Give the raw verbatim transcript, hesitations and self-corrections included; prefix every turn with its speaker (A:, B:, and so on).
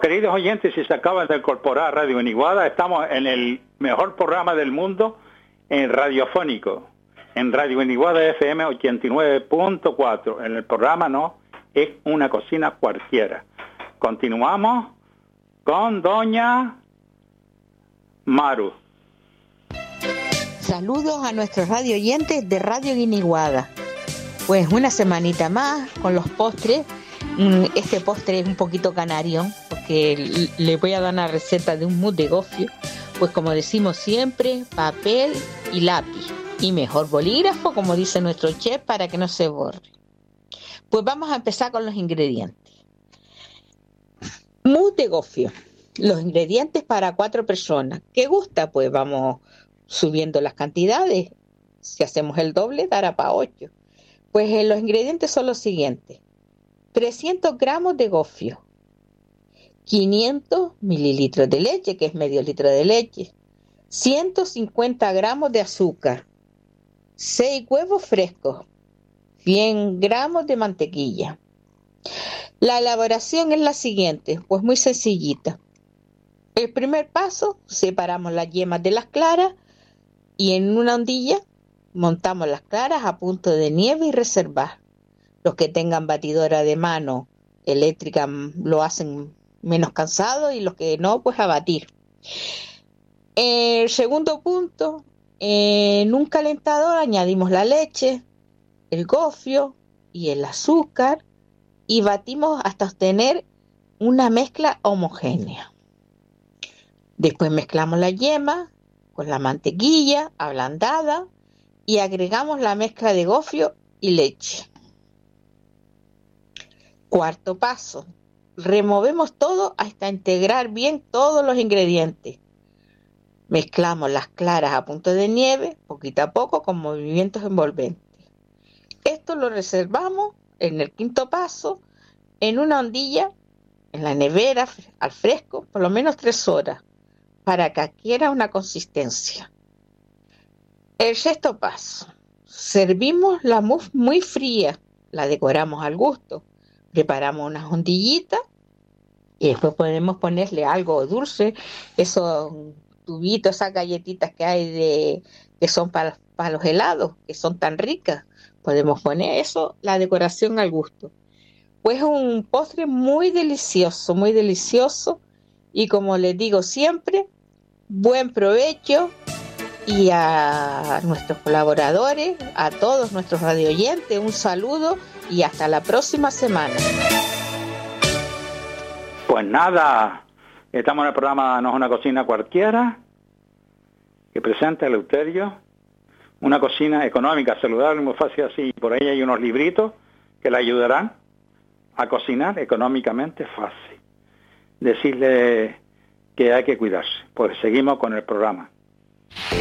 A: queridos oyentes, si se acaban de incorporar a Radio Iniguada, estamos en el mejor programa del mundo en radiofónico, en Radio Iniguada F M ochenta y nueve punto cuatro. En el programa no es una cocina cualquiera. Continuamos con doña Maru.
B: Saludos a nuestros radio oyentes de Radio Iniguada. Pues una semanita más con los postres. Este postre es un poquito canarión, porque le voy a dar una receta de un mousse de gofio. Pues como decimos siempre, papel y lápiz. Y mejor bolígrafo, como dice nuestro chef, para que no se borre. Pues vamos a empezar con los ingredientes. Mousse de gofio. Los ingredientes para cuatro personas. ¿Qué gusta? Pues vamos subiendo las cantidades. Si hacemos el doble, dará para ocho. Pues eh, los ingredientes son los siguientes. trescientos gramos de gofio. quinientos mililitros de leche, que es medio litro de leche. ciento cincuenta gramos de azúcar. seis huevos frescos. cien gramos de mantequilla. La elaboración es la siguiente, pues muy sencillita. El primer paso, separamos las yemas de las claras y en una ondilla montamos las claras a punto de nieve y reservar. Los que tengan batidora de mano eléctrica lo hacen menos cansado y los que no, pues a batir. El segundo punto, en un calentador añadimos la leche, el gofio y el azúcar y batimos hasta obtener una mezcla homogénea. Después mezclamos la yema con la mantequilla ablandada y agregamos la mezcla de gofio y leche. Cuarto paso, removemos todo hasta integrar bien todos los ingredientes. Mezclamos las claras a punto de nieve, poquito a poco, con movimientos envolventes. Esto lo reservamos en el quinto paso, en una ondilla, en la nevera, al fresco, por lo menos tres horas, para que adquiera una consistencia. El sexto paso, servimos la mousse muy fría, la decoramos al gusto, preparamos unas ondillitas y después podemos ponerle algo dulce, esos tubitos, esas galletitas que hay de que son para, para los helados, que son tan ricas, podemos poner eso, la decoración al gusto. Pues es un postre muy delicioso, muy delicioso y como les digo siempre, buen provecho. Y a nuestros colaboradores, a todos nuestros radio oyentes, un saludo y hasta la próxima semana.
A: Pues nada, estamos en el programa No es una cocina cualquiera, que presenta Eleuterio, una cocina económica, saludable, muy fácil así. Por ahí hay unos libritos que le ayudarán a cocinar económicamente fácil. Decirle que hay que cuidarse. Pues seguimos con el programa.